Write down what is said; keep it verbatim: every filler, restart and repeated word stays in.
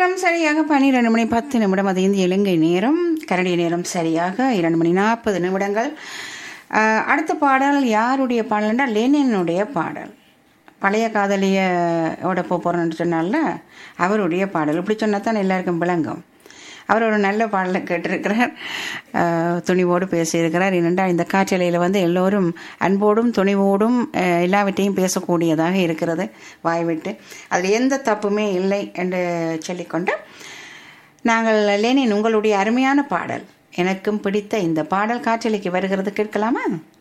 நேரம் சரியாக பன்னிரண்டு மணி பத்து நிமிடம். அது இந்திய இலங்கை நேரம். கனடிய நேரம் சரியாக இரண்டு மணி நாற்பது நிமிடங்கள். அஹ், அடுத்த பாடல் யாருடைய பாடல் என்றால் லெனினுடைய பாடல். பழைய காதலியோட போகிறோன்னு சொன்னால அவருடைய பாடல். இப்படி சொன்னால் தான் எல்லாருக்கும் விளங்கும். அவர் ஒரு நல்ல பாடலை கேட்டிருக்கிறார், அஹ், துணிவோடு பேசியிருக்கிறார். ஏனென்றால் இந்த காற்றலையில் வந்து எல்லோரும் அன்போடும் துணிவோடும் அஹ், எல்லாவற்றையும் பேசக்கூடியதாக இருக்கிறது வாய்விட்டு. அதில் எந்த தப்புமே இல்லை என்று சொல்லிக்கொண்டு நாங்கள் லெனின் உங்களுடைய அருமையான பாடல், எனக்கும் பிடித்த இந்த பாடல் காற்றலைக்கு வருகிறது, கேட்கலாமா?